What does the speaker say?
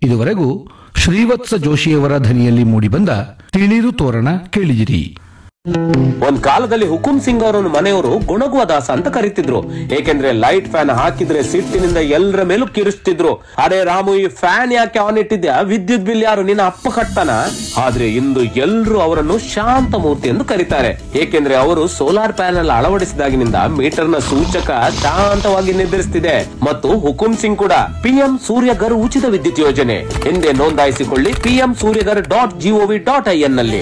ಇದುವರೆಗೂ ಶ್ರೀವತ್ಸ ಜೋಶಿಯವರ ಧ್ವನಿಯಲ್ಲಿ ಮೂಡಿಬಂದ ತಿಳಿರು ತೋರಣ ಕೇಳಿದಿರಿ. ಒಂದ್ ಕಾಲದಲ್ಲಿ ಹುಕುಂ ಸಿಂಗ್ ಅವರನ್ನು ಮನೆಯವರು ಗುಣಗುವ ದಾಸ ಅಂತ ಕರೀತಿದ್ರು. ಏಕೆಂದ್ರೆ ಲೈಟ್ ಫ್ಯಾನ್ ಹಾಕಿದ್ರೆ ಸಿಟ್ಟಿನಿಂದ ಎಲ್ಲರ ಮೇಲೂ ಕಿರಿಸ್ತಿದ್ರು. ಅರೆ ರಾಮು, ಈ ಫ್ಯಾನ್ ಯಾಕೆ ಆನ್ ಇಟ್ಟಿದ್ಯಾ? ವಿದ್ಯುತ್ ಬಿಲ್ ಯಾರು ನಿನ್ನ ಅಪ್ಪ ಕಟ್ತಾನ? ಆದ್ರೆ ಇಂದು ಎಲ್ರು ಅವರನ್ನು ಶಾಂತ ಮೂರ್ತಿ ಎಂದು ಕರೀತಾರೆ. ಏಕೆಂದ್ರೆ ಅವರು ಸೋಲಾರ್ ಪ್ಯಾನೆಲ್ ಅಳವಡಿಸಿದಾಗಿನಿಂದ ಮೀಟರ್ನ ಸೂಚಕ ಶಾಂತವಾಗಿ ನಿರ್ಧರಿಸುತ್ತಿದೆ. ಮತ್ತು ಹುಕುಂ ಸಿಂಗ್ ಕೂಡ ಪಿಎಂ ಸೂರ್ಯಗರ್ ಉಚಿತ ವಿದ್ಯುತ್ ಯೋಜನೆ ಎಂದೇ ನೋಂದಾಯಿಸಿಕೊಳ್ಳಿ. PM suryagar.gov.in ನಲ್ಲಿ.